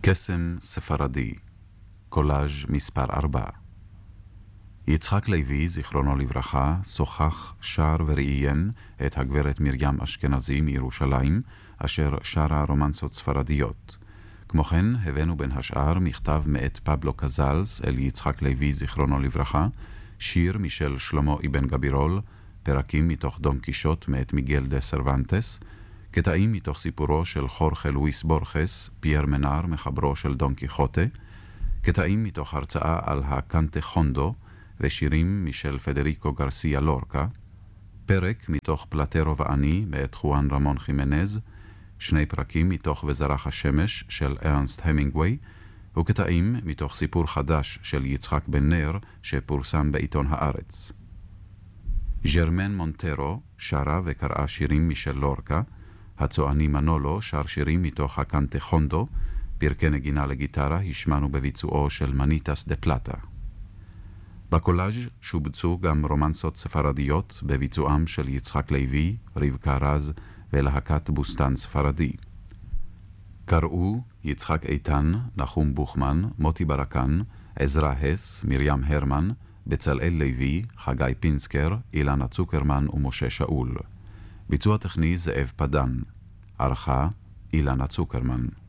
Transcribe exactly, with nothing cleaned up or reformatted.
קסם ספרדי, קולאז' מספר ארבע. יצחק לוי, זיכרונו לברכה, שוחח, שר וראיין את הגברת מרים אשכנזי מירושלים, אשר שרה רומנסות ספרדיות. כמו כן, הבאנו בין השאר מכתב מאת פבלו קזלס אל יצחק לוי, זיכרונו לברכה, שיר משל שלמה אבן גבירול, פרקים מתוך דון קישוט מאת מיגל דה סרוונטס, קטעים מתוך סיפורו של חורכה לואיס בורכס, פייר מנר, מחברו של דון קיחוטה, קטעים מתוך הרצאה על הקנטה חונדו, ושירים משל פדריקו גרסיה לורקה, פרק מתוך פלטרו ואני מאת חואן רמון חימנז, שני פרקים מתוך וזרח השמש של ארנסט המינגווי, וקטעים מתוך סיפור חדש של יצחק בן נר שפורסם בעיתון הארץ. ז'רמן מונטרו שרה וקראה שירים משל לורקה, הצועני מנולו שר שירים מתוך הקנטה חונדו, פרקי נגינה לגיטרה השמענו בביצועו של מניטס דה פלטה. בקולאז' שובצו גם רומנסות ספרדיות בביצועם של יצחק לוי, רבקה רז ולהקת בוסטן ספרדי. קראו יצחק איתן, נחום בוכמן, מוטי ברקן, עזרא הס, מרים הרמן, בצלאל לוי, חגי פינסקר, אילנה צוקרמן ומשה שאול. ביצוע טכני זאב פדן. ערכה אילנה צוקרמן.